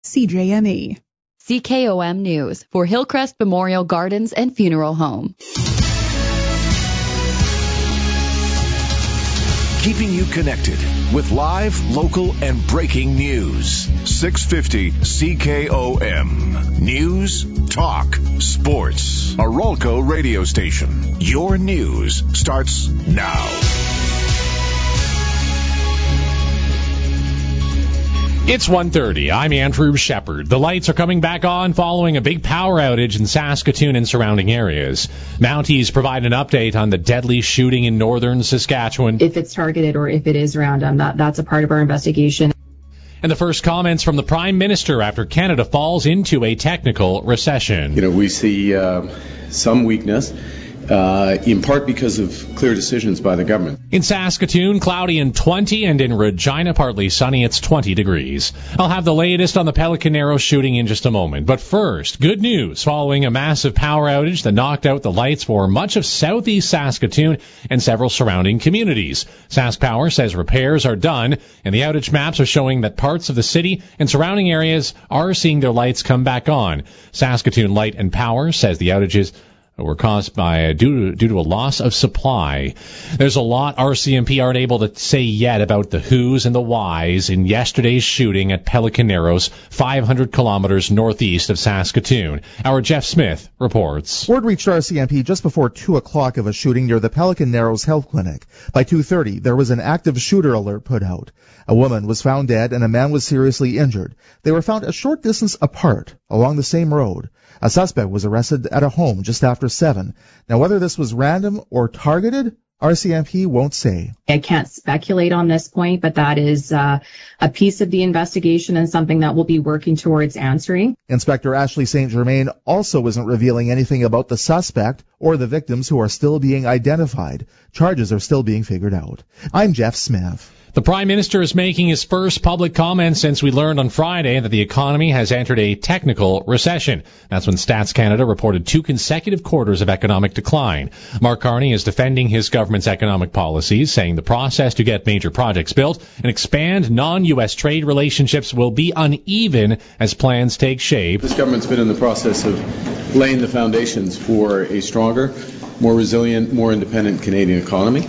CJME. CKOM News for Hillcrest Memorial Gardens and Funeral Home. Keeping you connected with live, local, and breaking news. 650 CKOM. News, talk, sports. A Rolco radio station. Your news starts now. It's 1:30. I'm Andrew Shepard. The lights are coming back on following a big power outage in Saskatoon and surrounding areas. Mounties provide an update on the deadly shooting in northern Saskatchewan. If it's targeted or if it is random, that's a part of our investigation. And the first comments from the Prime Minister after Canada falls into a technical recession. We see some weakness. In part because of clear decisions by the government. In Saskatoon, cloudy and 20, and in Regina, partly sunny, it's 20 degrees. I'll have the latest on the Pelican Narrows shooting in just a moment. But first, good news following a massive power outage that knocked out the lights for much of southeast Saskatoon and several surrounding communities. SaskPower says repairs are done, and the outage maps are showing that parts of the city and surrounding areas are seeing their lights come back on. Saskatoon Light and Power says the outages were caused by due to a loss of supply. There's a lot RCMP aren't able to say yet about the who's and the why's in yesterday's shooting at Pelican Narrows, 500 kilometers northeast of Saskatoon. Our Jeff Smith reports. Word reached RCMP just before 2 o'clock of a shooting near the Pelican Narrows Health Clinic. By 2:30, there was an active shooter alert put out. A woman was found dead and a man was seriously injured. They were found a short distance apart along the same road. A suspect was arrested at a home just after 7. Now, whether this was random or targeted, RCMP won't say. I can't speculate on this point, but that is a piece of the investigation and something that we'll be working towards answering. Inspector Ashley St. Germain also isn't revealing anything about the suspect or the victims who are still being identified. Charges are still being figured out. I'm Jeff Smith. The Prime Minister is making his first public comment since we learned on Friday that the economy has entered a technical recession. That's when Stats Canada reported 2 consecutive quarters of economic decline. Mark Carney is defending his government's economic policies, saying the process to get major projects built and expand non-U.S. trade relationships will be uneven as plans take shape. This government's been in the process of laying the foundations for a stronger, more resilient, more independent Canadian economy.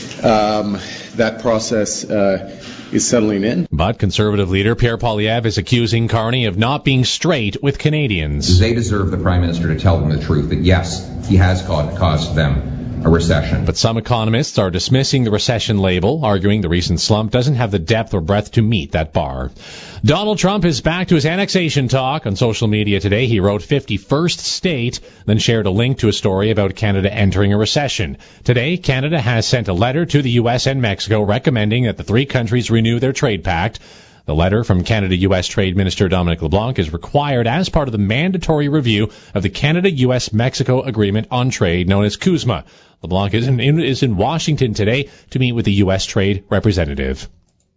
That process is settling in. But Conservative leader Pierre Poilievre is accusing Carney of not being straight with Canadians. They deserve the Prime Minister to tell them the truth, that yes, he has caused them a recession. But some economists are dismissing the recession label, arguing the recent slump doesn't have the depth or breadth to meet that bar. Donald Trump is back to his annexation talk. On social media today, he wrote 51st state, then shared a link to a story about Canada entering a recession. Today, Canada has sent a letter to the U.S. and Mexico recommending that the 3 countries renew their trade pact. The letter from Canada-U.S. Trade Minister Dominic LeBlanc is required as part of the mandatory review of the Canada-U.S.-Mexico Agreement on Trade, known as CUSMA. LeBlanc is in Washington today to meet with the U.S. Trade Representative.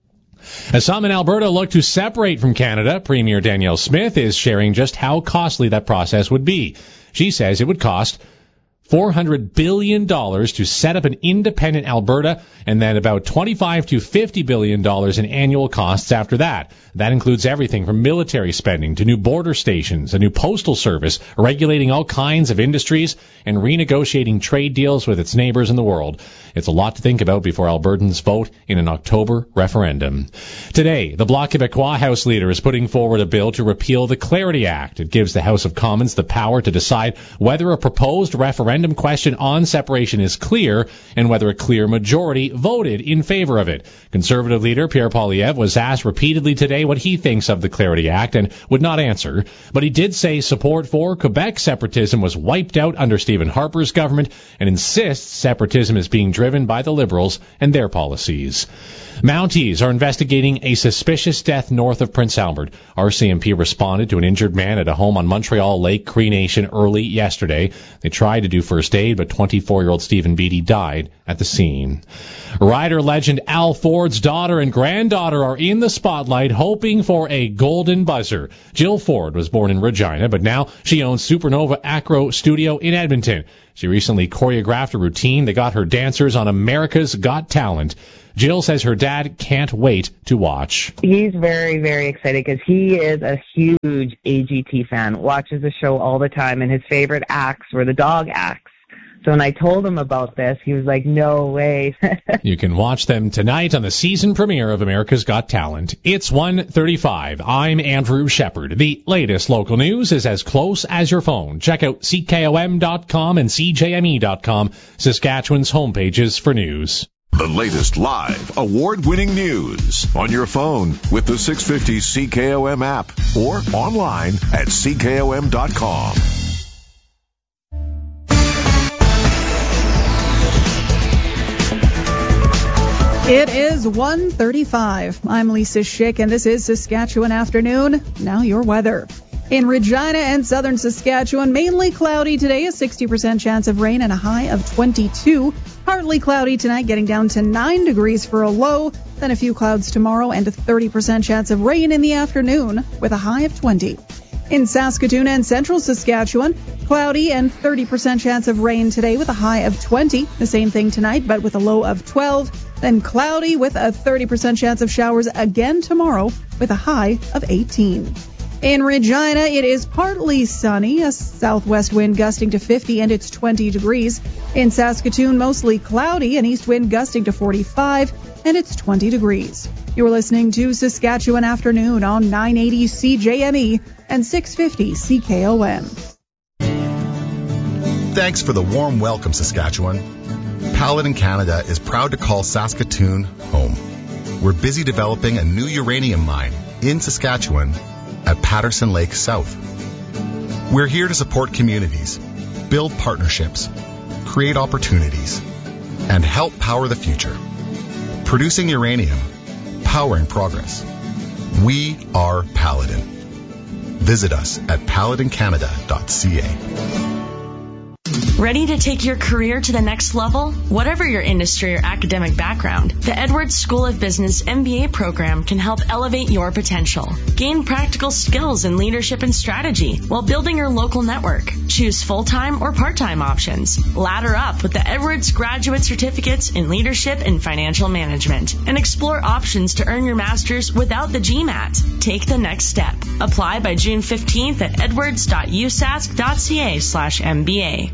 As some in Alberta look to separate from Canada, Premier Danielle Smith is sharing just how costly that process would be. She says it would cost $400 billion to set up an independent Alberta, and then about $25 to $50 billion in annual costs after that. That includes everything from military spending to new border stations, a new postal service, regulating all kinds of industries, and renegotiating trade deals with its neighbors in the world. It's a lot to think about before Albertans vote in an October referendum. Today, the Bloc Québécois House leader is putting forward a bill to repeal the Clarity Act. It gives the House of Commons the power to decide whether a proposed referendum question on separation is clear and whether a clear majority voted in favor of it. Conservative leader Pierre Poilievre was asked repeatedly today what he thinks of the Clarity Act and would not answer, but he did say support for Quebec separatism was wiped out under Stephen Harper's government and insists separatism is being driven by the Liberals and their policies. Mounties are investigating a suspicious death north of Prince Albert. RCMP responded to an injured man at a home on Montreal Lake, Cree Nation, early yesterday. They tried to do first aid, but 24-year-old Stephen Beatty died at the scene. Rider legend Al Ford's daughter and granddaughter are in the spotlight, hoping for a golden buzzer. Jill Ford was born in Regina, but now she owns Supernova Acro Studio in Edmonton. She recently choreographed a routine that got her dancers on America's Got Talent. Jill says her dad can't wait to watch. He's very, very excited because he is a huge AGT fan, watches the show all the time, and his favorite acts were the dog acts. So when I told him about this, he was like, no way. You can watch them tonight on the season premiere of America's Got Talent. It's 1:35. I'm Andrew Shepard. The latest local news is as close as your phone. Check out CKOM.com and CJME.com, Saskatchewan's homepages for news. The latest live, award-winning news on your phone with the 650 CKOM app or online at CKOM.com. It is 1:35. I'm Lisa Schick, and this is Saskatchewan Afternoon. Now your weather. In Regina and southern Saskatchewan, mainly cloudy today, a 60% chance of rain and a high of 22. Partly cloudy tonight, getting down to 9 degrees for a low, then a few clouds tomorrow and a 30% chance of rain in the afternoon with a high of 20. In Saskatoon and central Saskatchewan, cloudy and 30% chance of rain today with a high of 20. The same thing tonight, but with a low of 12. Then cloudy with a 30% chance of showers again tomorrow with a high of 18. In Regina, it is partly sunny, a southwest wind gusting to 50 and it's 20 degrees. In Saskatoon, mostly cloudy, an east wind gusting to 45 and it's 20 degrees. You're listening to Saskatchewan Afternoon on 980 CJME and 650 CKOM. Thanks for the warm welcome, Saskatchewan. Paladin Canada is proud to call Saskatoon home. We're busy developing a new uranium mine in Saskatchewan at Patterson Lake South. We're here to support communities, build partnerships, create opportunities, and help power the future. Producing uranium, powering progress. We are Paladin. Visit us at paladincanada.ca. Ready to take your career to the next level? Whatever your industry or academic background, the Edwards School of Business MBA program can help elevate your potential. Gain practical skills in leadership and strategy while building your local network. Choose full-time or part-time options. Ladder up with the Edwards Graduate Certificates in Leadership and Financial Management and explore options to earn your master's without the GMAT. Take the next step. Apply by June 15th at edwards.usask.ca/MBA.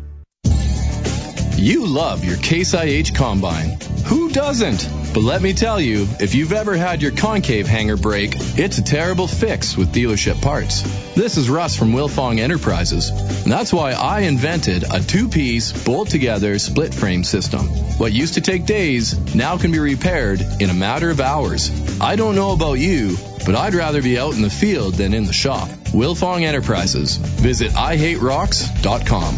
You love your Case IH Combine. Who doesn't? But let me tell you, if you've ever had your concave hanger break, it's a terrible fix with dealership parts. This is Russ from Wilfong Enterprises. And that's why I invented a two-piece, bolt-together, split-frame system. What used to take days now can be repaired in a matter of hours. I don't know about you, but I'd rather be out in the field than in the shop. Wilfong Enterprises. Visit IHateRocks.com.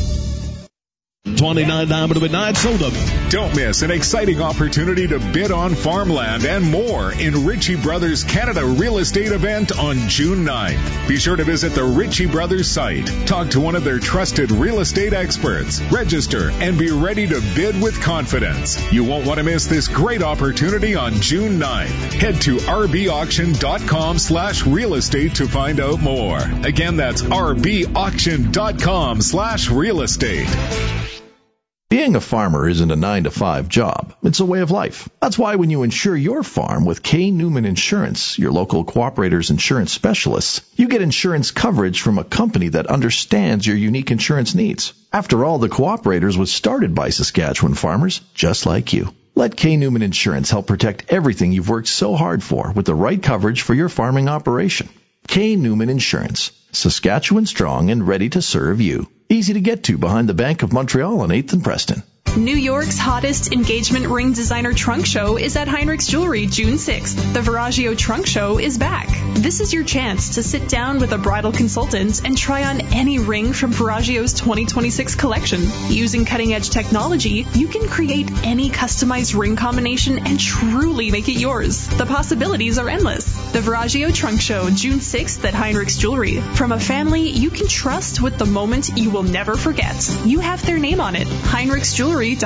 29 Diamond Midnight sold up. Don't miss an exciting opportunity to bid on farmland and more in Ritchie Brothers Canada Real Estate event on June 9th. Be sure to visit the Ritchie Brothers site, talk to one of their trusted real estate experts, register, and be ready to bid with confidence. You won't want to miss this great opportunity on June 9th. Head to rbauction.com/real estate to find out more. Again, that's rbauction.com/real estate. Being a farmer isn't a 9-to-5 job. It's a way of life. That's why when you insure your farm with K. Newman Insurance, your local cooperator's insurance specialists, you get insurance coverage from a company that understands your unique insurance needs. After all, the Cooperators was started by Saskatchewan farmers just like you. Let K. Newman Insurance help protect everything you've worked so hard for with the right coverage for your farming operation. K. Newman Insurance, Saskatchewan strong and ready to serve you. Easy to get to behind the Bank of Montreal on 8th and Preston. New York's hottest engagement ring designer trunk show is at Heinrich's Jewelry June 6th. The Veragio Trunk Show is back. This is your chance to sit down with a bridal consultant and try on any ring from Veragio's 2026 collection. Using cutting-edge technology, you can create any customized ring combination and truly make it yours. The possibilities are endless. The Veragio Trunk Show, June 6th at Heinrich's Jewelry. From a family you can trust with the moment you will never forget. You have their name on it. Heinrich's Jewelry. An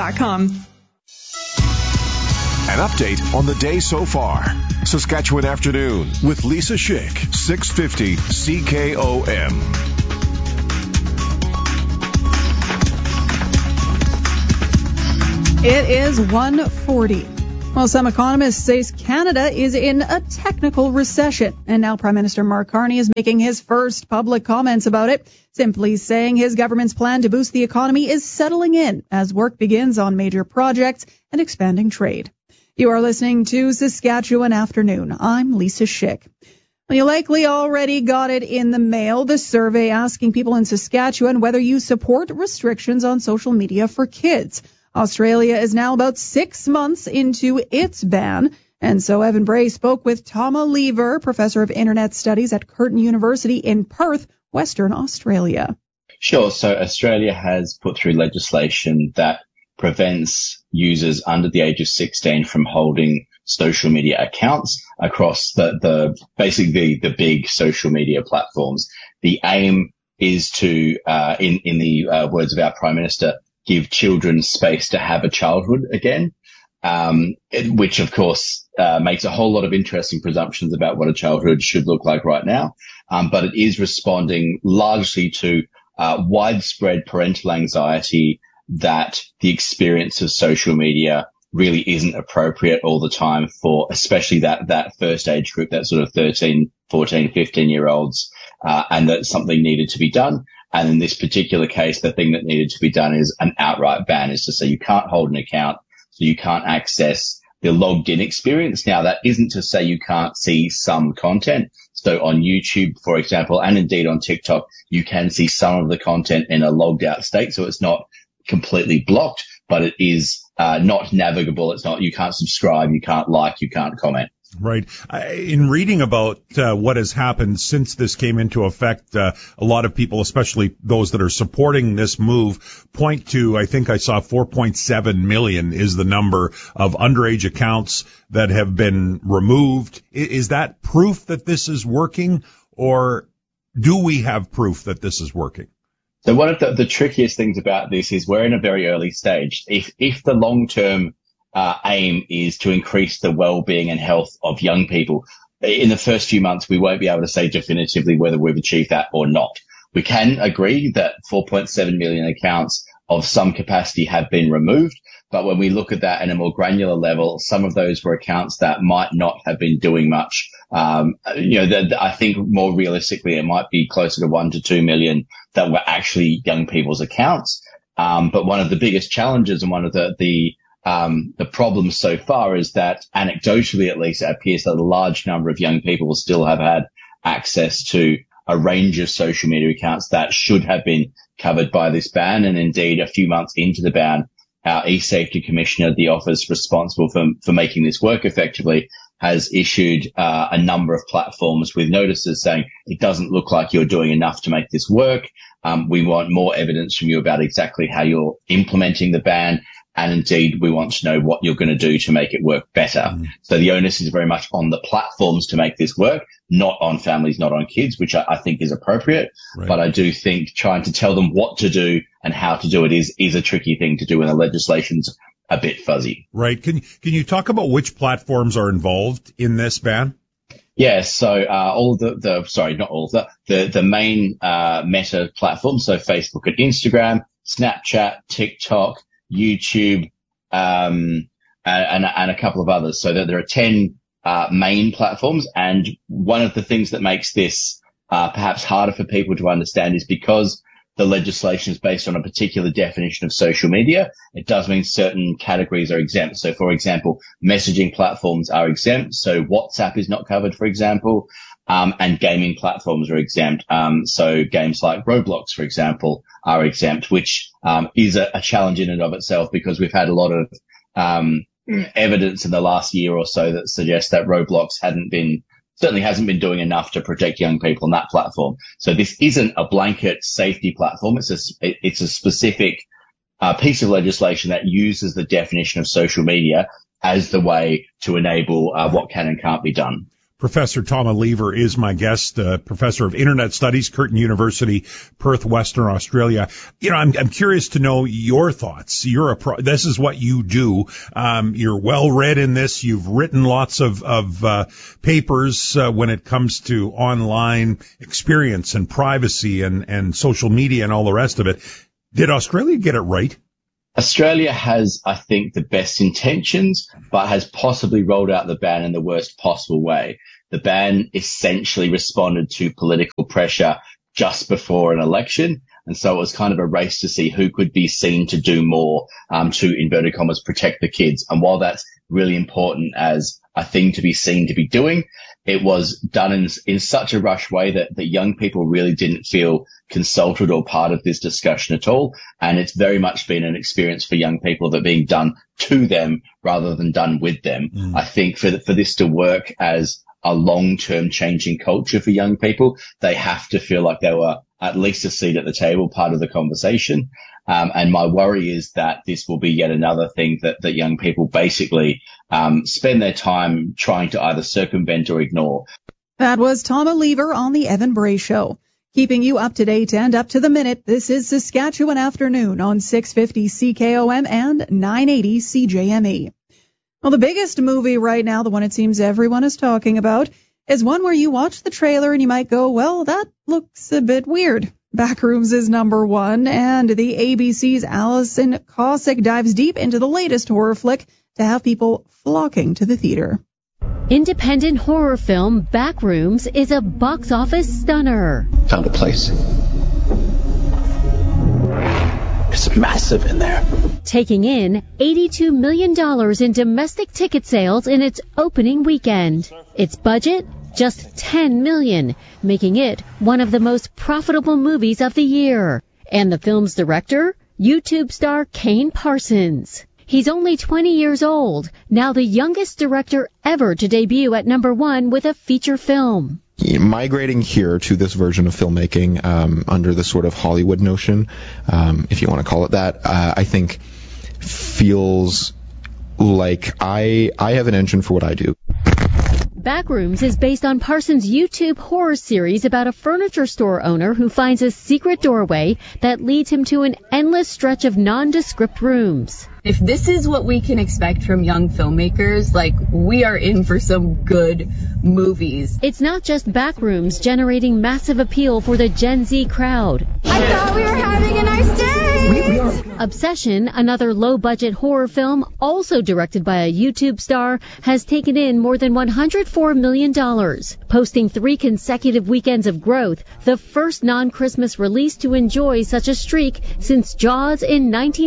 update on the day so far. Saskatchewan Afternoon with Lisa Schick, 650 CKOM. It is 1:40. Well, some economists say Canada is in a technical recession, and now Prime Minister Mark Carney is making his first public comments about it, simply saying his government's plan to boost the economy is settling in as work begins on major projects and expanding trade. You are listening to Saskatchewan Afternoon. I'm Lisa Schick. Well, you likely already got it in the mail, the survey asking people in Saskatchewan whether you support restrictions on social media for kids. Australia is now about 6 months into its ban, and so Evan Bray spoke with Tama Lever, professor of Internet Studies at Curtin University in Perth, Western Australia. Sure. So Australia has put through legislation that prevents users under the age of 16 from holding social media accounts across basically the big social media platforms. The aim is to, in the words of our Prime Minister, give children space to have a childhood again, which of course makes a whole lot of interesting presumptions about what a childhood should look like right now. But it is responding largely to widespread parental anxiety that the experience of social media really isn't appropriate all the time for especially that first age group, that sort of 13, 14, 15-year-olds, and that something needed to be done. And in this particular case, the thing that needed to be done is an outright ban, is to say you can't hold an account, so you can't access the logged in experience. Now, that isn't to say you can't see some content. So on YouTube, for example, and indeed on TikTok, you can see some of the content in a logged out state. So it's not completely blocked, but it is not navigable. It's not, you can't subscribe, you can't like, you can't comment. Right. In reading about what has happened since this came into effect, a lot of people, especially those that are supporting this move, point to, I think I saw 4.7 million is the number of underage accounts that have been removed. Is that proof that this is working, or do we have proof that this is working? So one of the trickiest things about this is we're in a very early stage. If the long-term aim is to increase the well-being and health of young people, in the first few months, we won't be able to say definitively whether we've achieved that or not. We can agree that 4.7 million accounts of some capacity have been removed, but when we look at that at a more granular level, some of those were accounts that might not have been doing much. I think more realistically, it might be closer to 1 to 2 million that were actually young people's accounts. But one of the biggest challenges and one of the problems so far is that anecdotally, at least, it appears that a large number of young people will still have had access to a range of social media accounts that should have been covered by this ban. And indeed, a few months into the ban, our e-safety commissioner, the office responsible for making this work effectively, has issued a number of platforms with notices saying it doesn't look like you're doing enough to make this work. We want more evidence from you about exactly how you're implementing the ban. And indeed, we want to know what you're going to do to make it work better. So the onus is very much on the platforms to make this work, not on families, not on kids, which I think is appropriate. Right. But I do think trying to tell them what to do and how to do it is a tricky thing to do when the legislation's a bit fuzzy. Right. Can you talk about which platforms are involved in this ban? Yes. So, the main, Meta platforms. So Facebook and Instagram, Snapchat, TikTok, YouTube, and a couple of others. So there are 10, main platforms. And one of the things that makes this, perhaps harder for people to understand is because the legislation is based on a particular definition of social media, it does mean certain categories are exempt. So, for example, messaging platforms are exempt. So WhatsApp is not covered, for example, and gaming platforms are exempt. So games like Roblox, for example, are exempt, which is a challenge in and of itself because we've had a lot of evidence in the last year or so that suggests that Roblox certainly hasn't been doing enough to protect young people on that platform. So this isn't a blanket safety platform. It's a specific piece of legislation that uses the definition of social media as the way to enable what can and can't be done. Professor Tama Lever is my guest, professor of Internet Studies, Curtin University, Perth, Western Australia. I'm curious to know your thoughts. This is what you do. You're well read in this. You've written lots of papers when it comes to online experience and privacy and social media and all the rest of it. Did Australia get it right? Australia has, I think, the best intentions, but has possibly rolled out the ban in the worst possible way. The ban essentially responded to political pressure just before an election. And so it was kind of a race to see who could be seen to do more to, inverted commas, protect the kids. And while that's really important as a thing to be seen to be doing, it was done in such a rush way that young people really didn't feel consulted or part of this discussion at all. And it's very much been an experience for young people that being done to them rather than done with them. I think for this to work as a long-term changing culture for young people, they have to feel like they were at least a seat at the table, part of the conversation. And my worry is that this will be yet another thing that young people basically spend their time trying to either circumvent or ignore. That was Tom Lever on the Evan Bray Show. Keeping you up to date and up to the minute, this is Saskatchewan Afternoon on 650 CKOM and 980 CJME. Well, the biggest movie right now, the one it seems everyone is talking about, is one where you watch the trailer and you might go, well, that looks a bit weird. Backrooms is number one, and the ABC's Alison Kosik dives deep into the latest horror flick to have people flocking to the theater. Independent horror film Backrooms is a box office stunner. Found a place. It's massive in there. Taking in $82 million in domestic ticket sales in its opening weekend. Its budget, just $10 million, making it one of the most profitable movies of the year. And the film's director, YouTube star Kane Parsons. He's only 20 years old, now the youngest director ever to debut at number one with a feature film. Migrating here to this version of filmmaking under the sort of Hollywood notion, if you want to call it that, I think feels like I have an engine for what I do. Backrooms is based on Parsons' YouTube horror series about a furniture store owner who finds a secret doorway that leads him to an endless stretch of nondescript rooms. If this is what we can expect from young filmmakers, like, we are in for some good movies. It's not just Backrooms generating massive appeal for the Gen Z crowd. I thought we were having a nice day! Obsession, another low-budget horror film, also directed by a YouTube star, has taken in more than $104 million, posting 3 consecutive weekends of growth, the first non-Christmas release to enjoy such a streak since Jaws in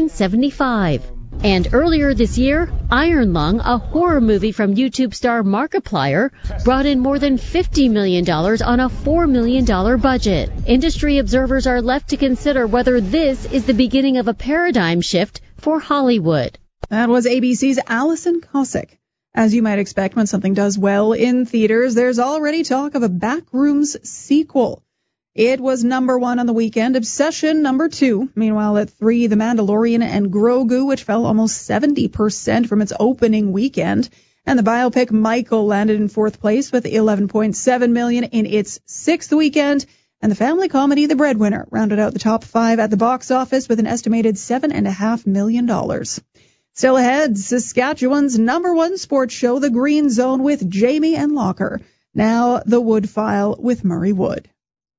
1975. And earlier this year, Iron Lung, a horror movie from YouTube star Markiplier, brought in more than $50 million on a $4 million budget. Industry observers are left to consider whether this is the beginning of a paradigm shift for Hollywood. That was ABC's Alison Kosik. As you might expect when something does well in theaters, there's already talk of a Backrooms sequel. It was number one on the weekend, Obsession number 2. Meanwhile, at 3, The Mandalorian and Grogu, which fell almost 70% from its opening weekend. And the biopic Michael landed in 4th place with $11.7 million in its 6th weekend. And the family comedy The Breadwinner rounded out the top 5 at the box office with an estimated $7.5 million. Still ahead, Saskatchewan's number one sports show, The Green Zone with Jamie and Locker. Now, The Wood File with Murray Wood.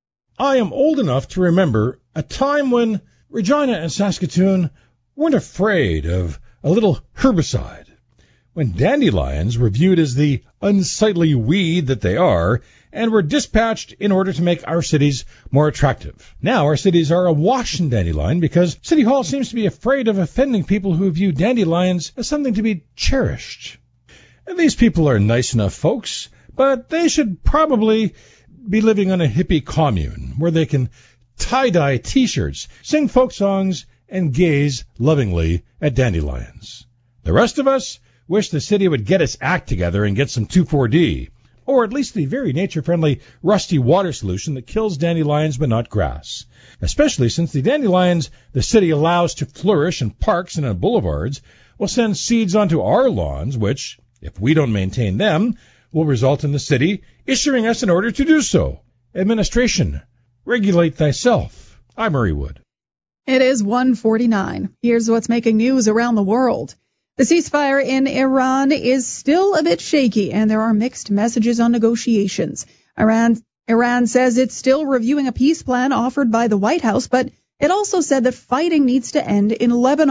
I am old enough to remember a time when Regina and Saskatoon weren't afraid of a little herbicide, when dandelions were viewed as the unsightly weed that they are and were dispatched in order to make our cities more attractive. Now our cities are awash in dandelion because City Hall seems to be afraid of offending people who view dandelions as something to be cherished. And these people are nice enough folks, but they should probably be living on a hippie commune where they can tie-dye T-shirts, sing folk songs, and gaze lovingly at dandelions. The rest of us wish the city would get its act together and get some 2,4-D, or at least the very nature-friendly rusty water solution that kills dandelions but not grass, especially since the dandelions the city allows to flourish in parks and on boulevards will send seeds onto our lawns, which, if we don't maintain them, will result in the city issuing us an order to do so. Administration, regulate thyself. I'm Murray Wood. It is 1:49. Here's what's making news around the world. The ceasefire in Iran is still a bit shaky, and there are mixed messages on negotiations. Iran says it's still reviewing a peace plan offered by the White House, but it also said that fighting needs to end in Lebanon.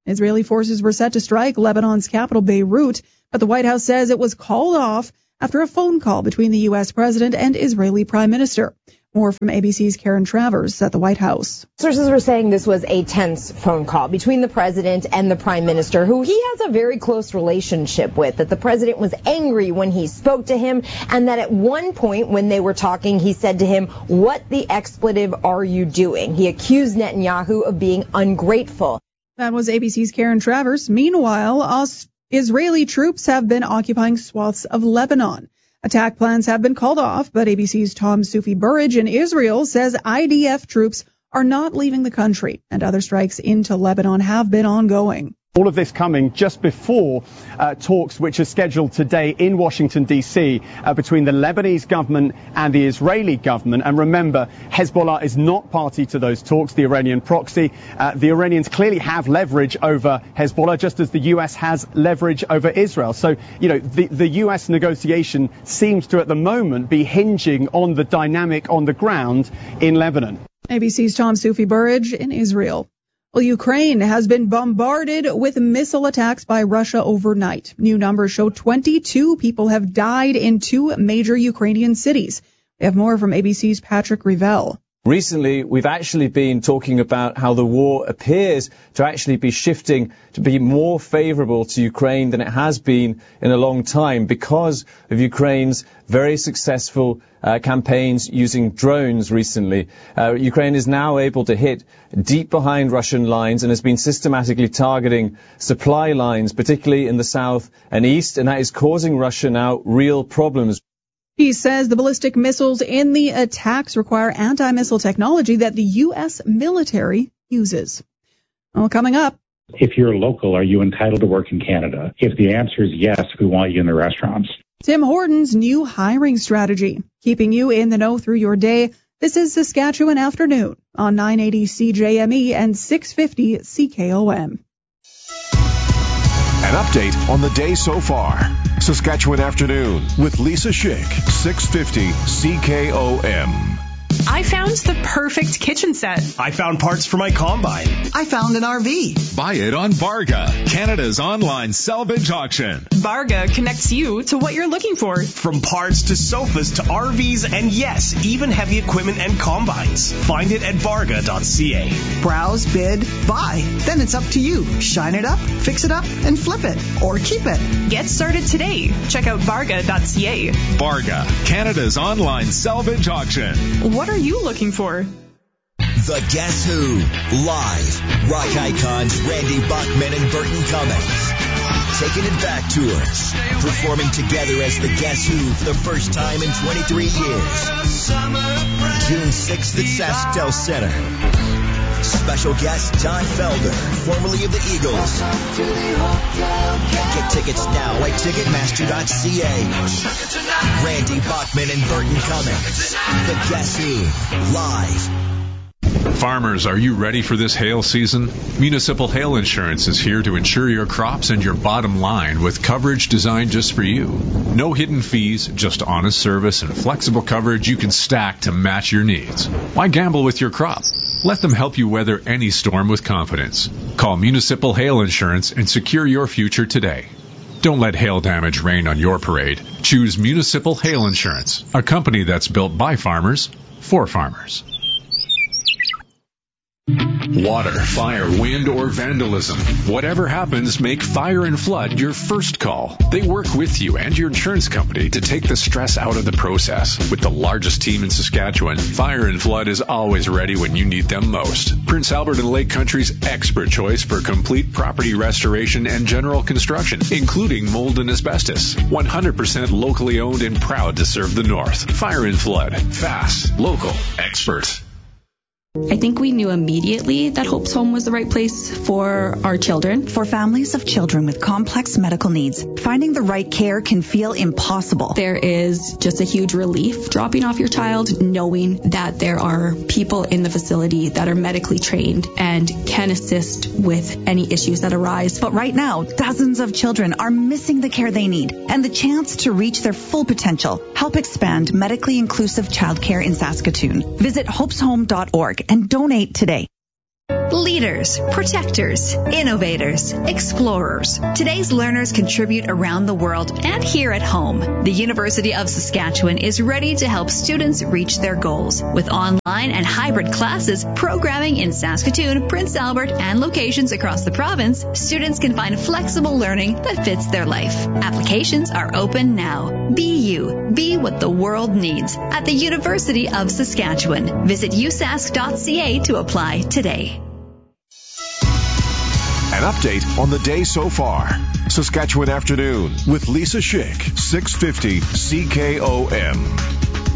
Israeli forces were set to strike Lebanon's capital, Beirut, but the White House says it was called off after a phone call between the U.S. president and Israeli prime minister. More from ABC's Karen Travers at the White House. Sources were saying this was a tense phone call between the president and the prime minister, who he has a very close relationship with, that the president was angry when he spoke to him, and that at one point when they were talking, he said to him, "What the expletive are you doing?" He accused Netanyahu of being ungrateful. That was ABC's Karen Travers. Meanwhile, Israeli troops have been occupying swaths of Lebanon. Attack plans have been called off, but ABC's Tom Sufi Burridge in Israel says IDF troops are not leaving the country, and other strikes into Lebanon have been ongoing. All of this coming just before talks which are scheduled today in Washington, D.C. Between the Lebanese government and the Israeli government. And remember, Hezbollah is not party to those talks, the Iranian proxy. The Iranians clearly have leverage over Hezbollah, just as the U.S. has leverage over Israel. So, the U.S. negotiation seems to, at the moment, be hinging on the dynamic on the ground in Lebanon. ABC's Tom Sufi Burridge in Israel. Well, Ukraine has been bombarded with missile attacks by Russia overnight. New numbers show 22 people have died in 2 major Ukrainian cities. We have more from ABC's Patrick Revell. Recently, we've actually been talking about how the war appears to actually be shifting to be more favorable to Ukraine than it has been in a long time because of Ukraine's very successful campaigns using drones recently. Ukraine is now able to hit deep behind Russian lines and has been systematically targeting supply lines, particularly in the south and east, and that is causing Russia now real problems. He says the ballistic missiles in the attacks require anti-missile technology that the U.S. military uses. Well, coming up. If you're local, are you entitled to work in Canada? If the answer is yes, we want you in the restaurants. Tim Horton's new hiring strategy, keeping you in the know through your day. This is Saskatchewan Afternoon on 980 CJME and 650 CKOM. An update on the day so far. Saskatchewan Afternoon with Lisa Schick, 650 CKOM. I found the perfect kitchen set. I found parts for my combine. I found an RV. Buy it on Varga, Canada's online salvage auction. Varga connects you to what you're looking for. From parts to sofas to RVs and yes, even heavy equipment and combines. Find it at varga.ca. Browse, bid, buy. Then it's up to you. Shine it up, fix it up, and flip it. Or keep it. Get started today. Check out varga.ca. Varga, Canada's online salvage auction. What are you looking for? The Guess Who live. Rock icons Randy Bachman and Burton Cummings taking it back tours, performing together as the Guess Who for the first time in 23 years. June 6th at SaskTel Center. Special guest Don Felder, formerly of the Eagles. Get tickets now at Ticketmaster.ca. Randy Bachman and Burton Cummings. The Guess Who live. Farmers, are you ready for this hail season? Municipal Hail Insurance is here to insure your crops and your bottom line with coverage designed just for you. No hidden fees, just honest service and flexible coverage you can stack to match your needs. Why gamble with your crop? Let them help you weather any storm with confidence. Call Municipal Hail Insurance and secure your future today. Don't let hail damage rain on your parade. Choose Municipal Hail Insurance, a company that's built by farmers, for farmers. Water, fire, wind, or vandalism. Whatever happens, make Fire and Flood your first call. They work with you and your insurance company to take the stress out of the process. With the largest team in Saskatchewan, Fire and Flood is always ready when you need them most. Prince Albert and Lake Country's expert choice for complete property restoration and general construction, including mold and asbestos. 100% locally owned and proud to serve the North. Fire and Flood. Fast, local, expert. I think we knew immediately that Hope's Home was the right place for our children. For families of children with complex medical needs, finding the right care can feel impossible. There is just a huge relief dropping off your child, knowing that there are people in the facility that are medically trained and can assist with any issues that arise. But right now, dozens of children are missing the care they need and the chance to reach their full potential. Help expand medically inclusive childcare in Saskatoon. Visit hopeshome.org and donate today. Leaders, protectors, innovators, explorers. Today's learners contribute around the world and here at home. The University of Saskatchewan is ready to help students reach their goals. With online and hybrid classes, programming in Saskatoon, Prince Albert, and locations across the province, students can find flexible learning that fits their life. Applications are open now. Be you. Be what the world needs at the University of Saskatchewan. Visit usask.ca to apply today. An update on the day so far. Saskatchewan Afternoon with Lisa Schick, 650 CKOM.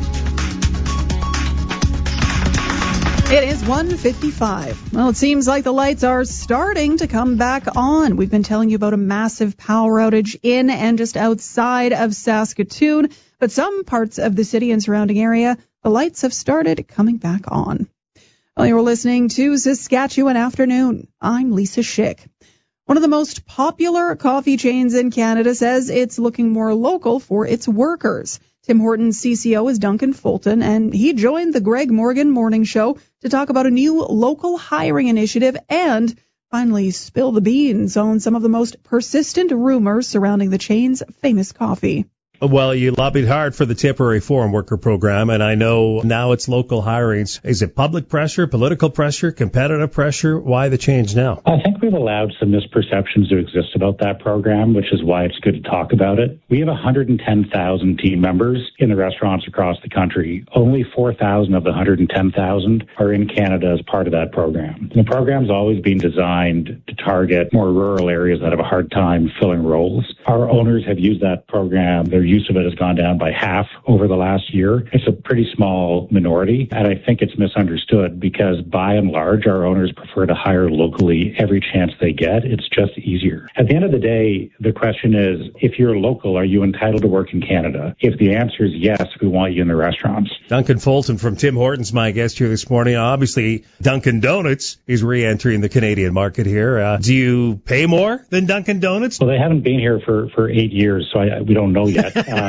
It is 1:55. Well, it seems like the lights are starting to come back on. We've been telling you about a massive power outage in and just outside of Saskatoon, but some parts of the city and surrounding area, the lights have started coming back on. Well, you're listening to Saskatchewan Afternoon. I'm Lisa Schick. One of the most popular coffee chains in Canada says it's looking more local for its workers. Tim Hortons CCO is Duncan Fulton, and he joined the Greg Morgan Morning Show to talk about a new local hiring initiative and finally spill the beans on some of the most persistent rumors surrounding the chain's famous coffee. Well, you lobbied hard for the temporary foreign worker program, and I know now it's local hirings. Is it public pressure, political pressure, competitive pressure? Why the change now? I think we've allowed some misperceptions to exist about that program, which is why it's good to talk about it. We have 110,000 team members in the restaurants across the country. Only 4,000 of the 110,000 are in Canada as part of that program. And the program's always been designed to target more rural areas that have a hard time filling roles. Our owners have used that program. Their use of it has gone down by half over the last year. It's a pretty small minority, and I think it's misunderstood because by and large, our owners prefer to hire locally every chance they get. It's just easier. At the end of the day, the question is, if you're local, are you entitled to work in Canada? If the answer is yes, we want you in the restaurants. Duncan Fulton from Tim Hortons, my guest here this morning. Obviously, Dunkin' Donuts is re-entering the Canadian market here. Do you pay more than Dunkin' Donuts? Well, they haven't been here for 8 years, so we don't know yet.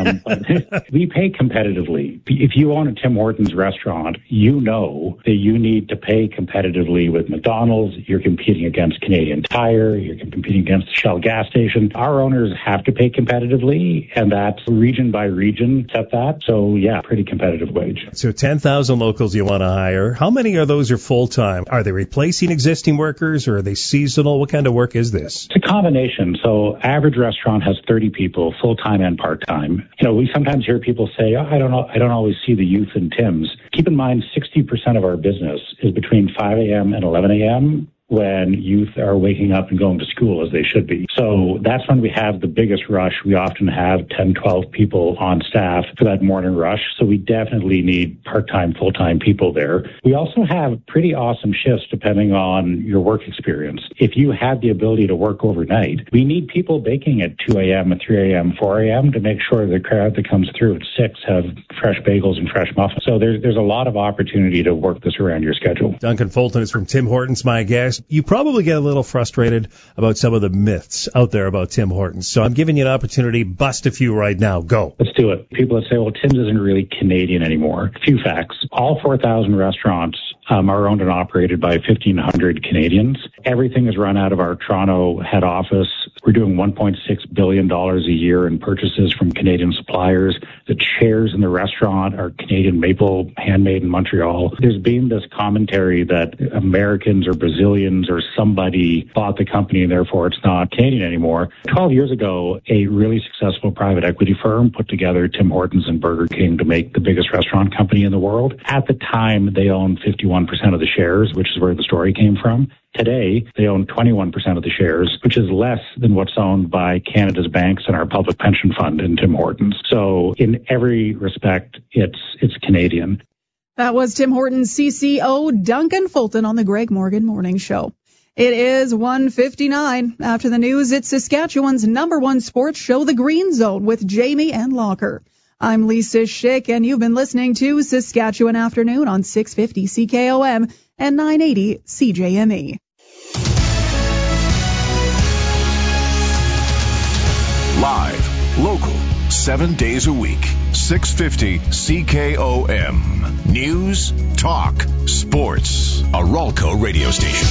But we pay competitively. If you own a Tim Hortons restaurant, you know that you need to pay competitively with McDonald's. You're competing against Canadian Tire. You're competing against Shell gas station. Our owners have to pay competitively, and that's region by region set that. So, yeah, pretty competitive wage. So 10,000 locals you want to hire. How many of those are full-time? Are they replacing existing workers, or are they seasonal? What kind of work is this? It's a combination. So average restaurant has 30 people, full-time and part-time. You know, we sometimes hear people say, I don't always see the youth in Tim's. Keep in mind, 60% of our business is between 5 a.m. and 11 a.m. when youth are waking up and going to school as they should be. So that's when we have the biggest rush. We often have 10, 12 people on staff for that morning rush. So we definitely need part-time, full-time people there. We also have pretty awesome shifts depending on your work experience. If you have the ability to work overnight, we need people baking at 2 a.m., at 3 a.m., 4 a.m. to make sure the crowd that comes through at 6 have fresh bagels and fresh muffins. So there's a lot of opportunity to work this around your schedule. Duncan Fulton is from Tim Hortons, my guest. You probably get a little frustrated about some of the myths out there about Tim Hortons. So I'm giving you an opportunity. Bust a few right now. Go. Let's do it. People that say, well, Tim's isn't really Canadian anymore. A few facts. All 4,000 restaurants are owned and operated by 1,500 Canadians. Everything is run out of our Toronto head office. We're doing $1.6 billion a year in purchases from Canadian suppliers. The chairs in the restaurant are Canadian maple, handmade in Montreal. There's been this commentary that Americans or Brazilians or somebody bought the company and therefore it's not Canadian anymore. 12 years ago, a really successful private equity firm put together Tim Hortons and Burger King to make the biggest restaurant company in the world. At the time, they owned 51% of the shares, which is where the story came from. Today, they own 21% of the shares, which is less than what's owned by Canada's banks and our public pension fund in Tim Hortons. So in every respect, it's Canadian. That was Tim Hortons CCO Duncan Fulton on the Greg Morgan Morning Show. It is 1:59. After the news, it's Saskatchewan's #1 sports show, The Green Zone, with Jamie and Locker. I'm Lisa Schick, and you've been listening to Saskatchewan Afternoon on 650 CKOM and 980 CJME. Live, local, 7 days a week. 650 CKOM. News, talk, sports. A Ralco radio station.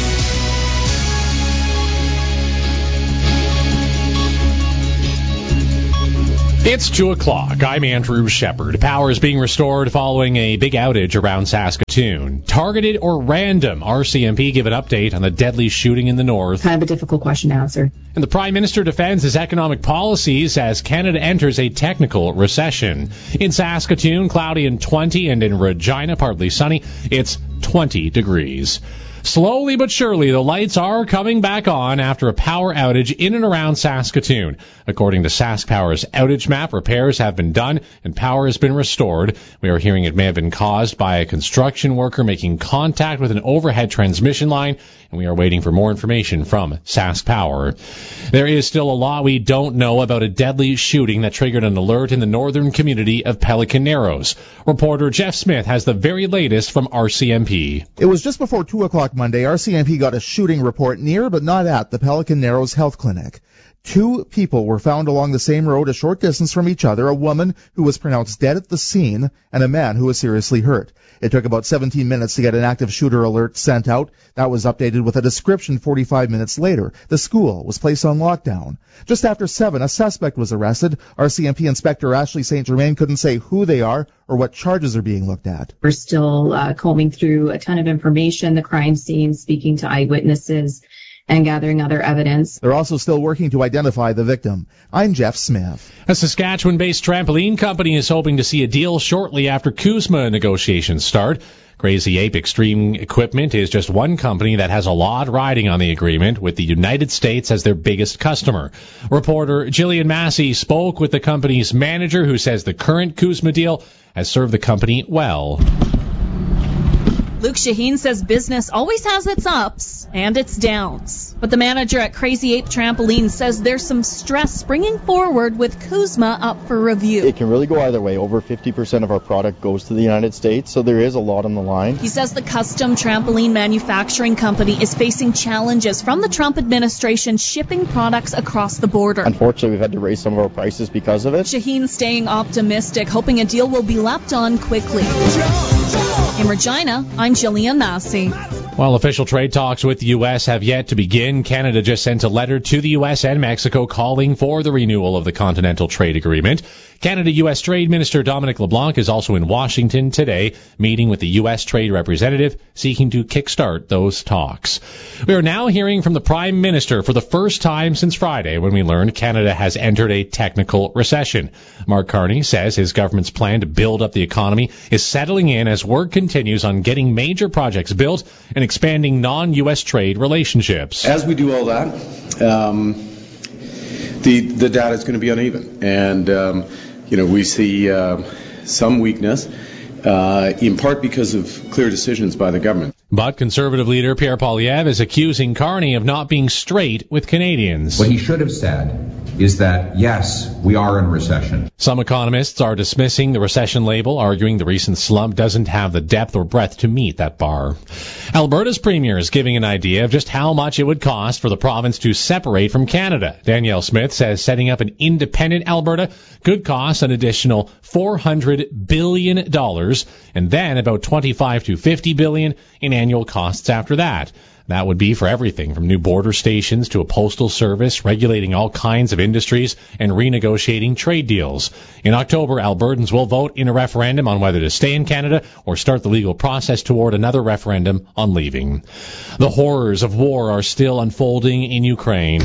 It's 2 o'clock. I'm Andrew Shepard. Power is being restored following a big outage around Saskatoon. Targeted or random? RCMP give an update on the deadly shooting in the north. Kind of a difficult question to answer. And the Prime Minister defends his economic policies as Canada enters a technical recession. In Saskatoon, cloudy and 20, and in Regina, partly sunny. It's 20 degrees. Slowly but surely, the lights are coming back on after a power outage in and around Saskatoon. According to SaskPower's outage map, repairs have been done and power has been restored. We are hearing it may have been caused by a construction worker making contact with an overhead transmission line, and we are waiting for more information from SaskPower. There is still a lot we don't know about a deadly shooting that triggered an alert in the northern community of Pelican Narrows. Reporter Jeff Smith has the very latest from RCMP. It was just before 2 o'clock Monday, RCMP got a shooting report near but not at the Pelican Narrows Health Clinic. 2 people were found along the same road a short distance from each other, a woman who was pronounced dead at the scene and a man who was seriously hurt. It took about 17 minutes to get an active shooter alert sent out. That was updated with a description 45 minutes later. The school was placed on lockdown. Just after 7, a suspect was arrested. RCMP Inspector Ashley St. Germain couldn't say who they are or what charges are being looked at. We're still combing through a ton of information, the crime scene, speaking to eyewitnesses, and gathering other evidence. They're also still working to identify the victim. I'm Jeff Smith. A Saskatchewan-based trampoline company is hoping to see a deal shortly after CUSMA negotiations start. Crazy Ape Extreme Equipment is just one company that has a lot riding on the agreement, with the United States as their biggest customer. Reporter Jillian Massey spoke with the company's manager, who says the current CUSMA deal has served the company well. Luke Shaheen says business always has its ups and its downs. But the manager at Crazy Ape Trampoline says there's some stress springing forward with CUSMA up for review. It can really go either way. Over 50% of our product goes to the United States, so there is a lot on the line. He says the custom trampoline manufacturing company is facing challenges from the Trump administration shipping products across the border. Unfortunately, we've had to raise some of our prices because of it. Shaheen staying optimistic, hoping a deal will be leapt on quickly. In Regina, I'm Jillian Massey. While official trade talks with the U.S. have yet to begin, Canada just sent a letter to the U.S. and Mexico calling for the renewal of the Continental Trade Agreement. Canada-U.S. Trade Minister Dominic LeBlanc is also in Washington today, meeting with the U.S. Trade Representative, seeking to kickstart those talks. We are now hearing from the Prime Minister for the first time since Friday, when we learned Canada has entered a technical recession. Mark Carney says his government's plan to build up the economy is settling in as work continues on getting major projects built and expanding non-U.S. trade relationships. As we do all that, the data is going to be uneven, and we see some weakness, in part because of clear decisions by the government. But Conservative leader Pierre Poilievre is accusing Carney of not being straight with Canadians. What he should have said is that, yes, we are in recession. Some economists are dismissing the recession label, arguing the recent slump doesn't have the depth or breadth to meet that bar. Alberta's premier is giving an idea of just how much it would cost for the province to separate from Canada. Danielle Smith says setting up an independent Alberta could cost an additional $400 billion, and then about $25 to $50 billion in annual costs after that. That would be for everything from new border stations to a postal service, regulating all kinds of industries, and renegotiating trade deals. In October, Albertans will vote in a referendum on whether to stay in Canada or start the legal process toward another referendum on leaving. The horrors of war are still unfolding in Ukraine.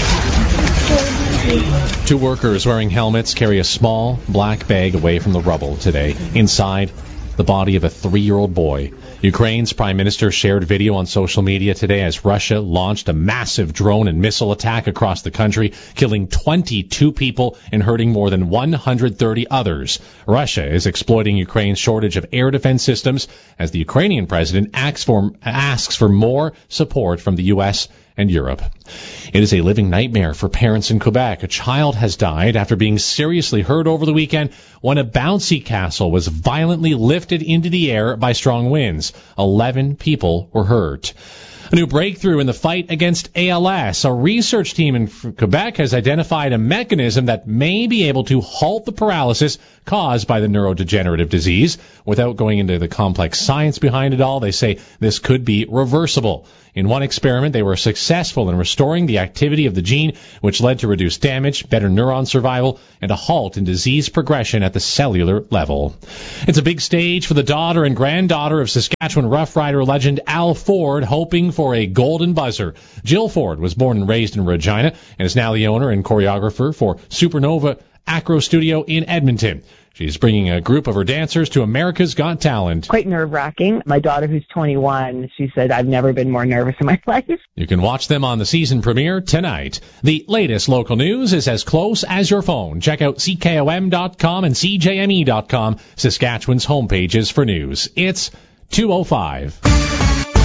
2 workers wearing helmets carry a small black bag away from the rubble today. Inside, the body of a 3-year-old boy. Ukraine's prime minister shared video on social media today as Russia launched a massive drone and missile attack across the country, killing 22 people and hurting more than 130 others. Russia is exploiting Ukraine's shortage of air defense systems as the Ukrainian president asks for more support from the U.S. and Europe. It is a living nightmare for parents in Quebec. A child has died after being seriously hurt over the weekend when a bouncy castle was violently lifted into the air by strong winds. 11 people were hurt. A new breakthrough in the fight against ALS. A research team in Quebec has identified a mechanism that may be able to halt the paralysis caused by the neurodegenerative disease. Without going into the complex science behind it all, they say this could be reversible. In one experiment, they were successful in restoring the activity of the gene, which led to reduced damage, better neuron survival, and a halt in disease progression at the cellular level. It's a big stage for the daughter and granddaughter of Saskatchewan Rough Rider legend Al Ford, hoping for a golden buzzer. Jill Ford was born and raised in Regina and is now the owner and choreographer for Supernova Acro Studio in Edmonton. She's bringing a group of her dancers to America's Got Talent. Quite nerve-wracking. My daughter, who's 21, she said, I've never been more nervous in my life. You can watch them on the season premiere tonight. The latest local news is as close as your phone. Check out CKOM.com and CJME.com, Saskatchewan's homepages for news. It's 2:05.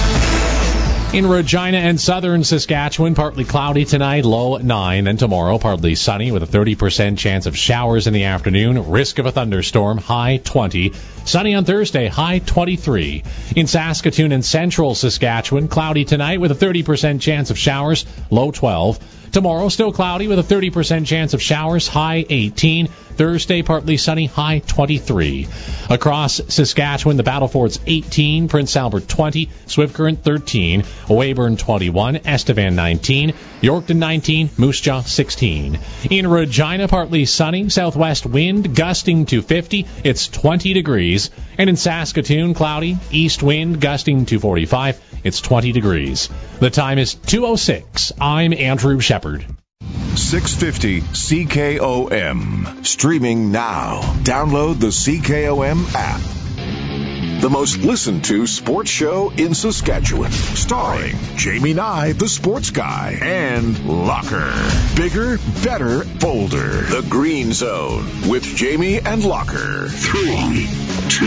In Regina and southern Saskatchewan, partly cloudy tonight, low 9. Then tomorrow, partly sunny with a 30% chance of showers in the afternoon. Risk of a thunderstorm, high 20. Sunny on Thursday, high 23. In Saskatoon and central Saskatchewan, cloudy tonight with a 30% chance of showers, low 12. Tomorrow, still cloudy with a 30% chance of showers, high 18. Thursday, partly sunny, high 23. Across Saskatchewan, the Battlefords 18, Prince Albert 20, Swift Current 13, Weyburn 21, Estevan 19, Yorkton 19, Moose Jaw 16. In Regina, partly sunny, southwest wind gusting to 50, it's 20 degrees. And in Saskatoon, cloudy, east wind gusting to 45, it's 20 degrees. The time is 2:06. I'm Andrew Shepard. 650 CKOM. Streaming now. Download the CKOM app. The most listened to sports show in Saskatchewan. Starring Jamie Nye, the sports guy, and Locker. Bigger, better, bolder. The Green Zone with Jamie and Locker. 3, 2,